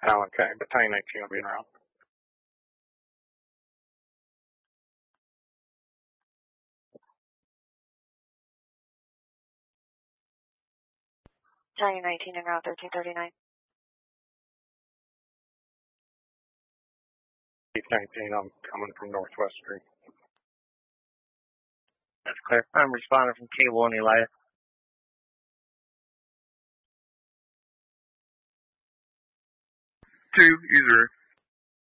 Oh, okay. Battalion 18 will be around. Battalion 19 en route 1339. 19, I'm coming from Northwest Street. That's clear. I'm responding from K1 Elias. Two, user.